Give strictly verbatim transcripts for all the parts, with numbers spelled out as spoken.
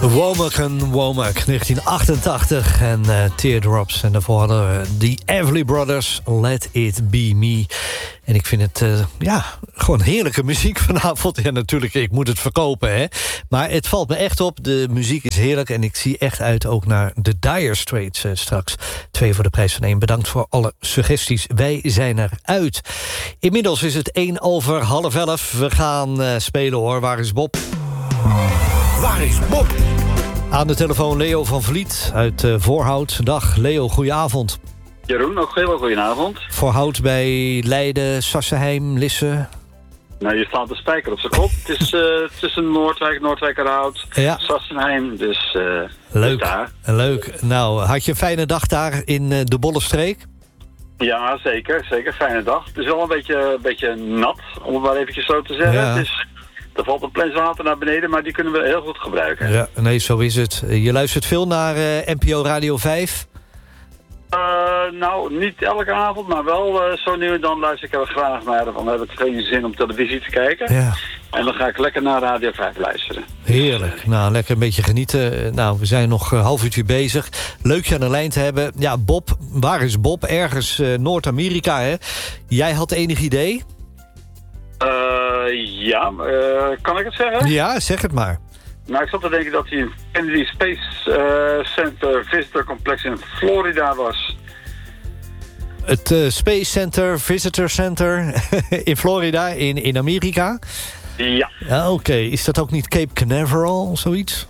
Womack en Womack, negentien achtentachtig en uh, Teardrops. En daarvoor hadden we de Everly Brothers, Let It Be Me. En ik vind het, uh, ja, gewoon heerlijke muziek vanavond. Ja, natuurlijk, ik moet het verkopen, hè. Maar het valt me echt op, de muziek is heerlijk... en ik zie echt uit ook naar de Dire Straits uh, straks. Twee voor de prijs van één. Bedankt voor alle suggesties. Wij zijn eruit. Inmiddels is het één over half elf. We gaan uh, spelen, hoor. Waar is Bob? Waar is Bob? Aan de telefoon Leo van Vliet uit uh, Voorhout. Dag, Leo, goedenavond. Jeroen, ook heel goedenavond. Voorhout bij Leiden, Sassenheim, Lisse. Nou, je slaat de spijker op zijn kop. Het is uh, tussen Noordwijk, Noordwijkerhout, ja. Sassenheim, dus uh, leuk, dus daar. Leuk. Nou, had je een fijne dag daar in uh, de Bollestreek? Ja, zeker. Zeker, fijne dag. Het is wel een beetje, een beetje nat, om het maar eventjes zo te zeggen. Ja. Het is, er valt een plens water naar beneden, maar die kunnen we heel goed gebruiken. Ja, nee, zo is het. Je luistert veel naar uh, N P O Radio vijf? Uh, nou, niet elke avond, maar wel uh, zo nu en dan luister ik er graag naar. Want dan heb ik geen zin om televisie te kijken. Ja. En dan ga ik lekker naar Radio vijf luisteren. Heerlijk. Nou, lekker een beetje genieten. Nou, we zijn nog een half uurtje bezig. Leuk je aan de lijn te hebben. Ja, Bob, waar is Bob? Ergens uh, Noord-Amerika, hè? Jij had enig idee? Uh, ja, uh, kan ik het zeggen? Ja, zeg het maar. Nou, ik zat te denken dat hij in Kennedy Space uh, Center Visitor Complex in Florida was. Het uh, Space Center Visitor Center in Florida, in, in Amerika? Ja. Ja, oké. Okay. Is dat ook niet Cape Canaveral of zoiets?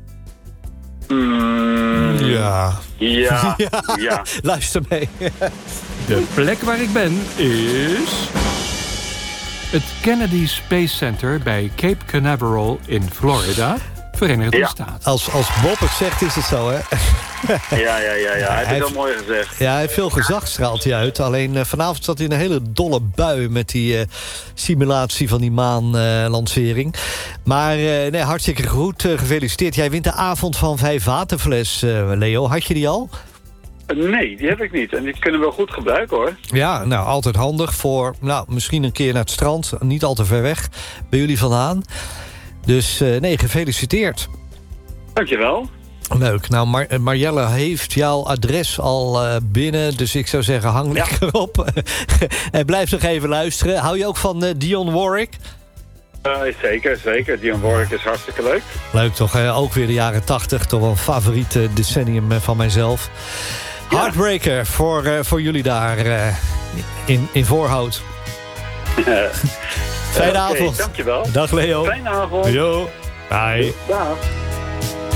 Mm, ja. Ja. ja. Ja. Luister mee. De plek waar ik ben is... het Kennedy Space Center bij Cape Canaveral in Florida, Verenigde ja. Staten. Als, als Bob het zegt, is het zo, hè? ja, ja, ja, ja. Hij heeft het heel mooi gezegd. Ja, hij heeft veel gezag, straalt hij uit. Alleen uh, vanavond zat hij in een hele dolle bui... met die uh, simulatie van die maanlancering. Uh, maar uh, nee, hartstikke goed, uh, gefeliciteerd. Jij wint de avond van Vijf Waterfles, uh, Leo. Had je die al? Nee, die heb ik niet. En die kunnen we goed gebruiken, hoor. Ja, nou, altijd handig voor... nou, misschien een keer naar het strand. Niet al te ver weg bij jullie vandaan. Dus uh, nee, gefeliciteerd. Dankjewel. Leuk. Nou, Mar Marjelle heeft jouw adres al uh, binnen. Dus ik zou zeggen, hang ja. lekker op. En blijf nog even luisteren. Hou je ook van uh, Dionne Warwick? Uh, zeker, zeker. Dionne Warwick is hartstikke leuk. Leuk toch, hè? Ook weer de jaren tachtig. Toch wel een favoriet uh, decennium uh, van mijzelf. Ja. Heartbreaker voor, uh, voor jullie daar uh, in, in Voorhout. Fijne okay, avond. Dankjewel. Dag Leo. Fijne avond. Jo. Bye. Dag.